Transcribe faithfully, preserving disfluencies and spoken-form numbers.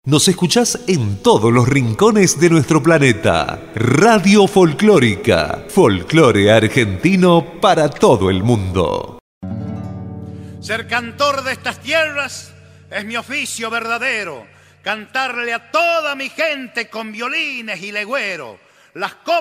Nos escuchás en todos los rincones de nuestro planeta. Radio Folclórica. Folclore argentino para todo el mundo. Ser cantor de estas tierras es mi oficio verdadero. Cantarle a toda mi gente con violines y legüero. Las copas